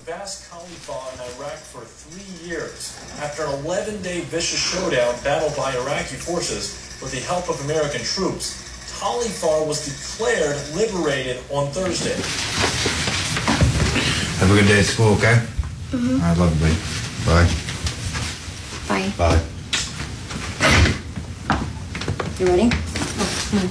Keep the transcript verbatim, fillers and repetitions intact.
vast Khalifa in Iraq for three years. After an eleven-day vicious showdown battled by Iraqi forces with the help of American troops, Khalifa was declared liberated on Thursday. Have a good day at school, okay? Mm-hmm. I love you, buddy. Bye. Bye. Bye. You ready?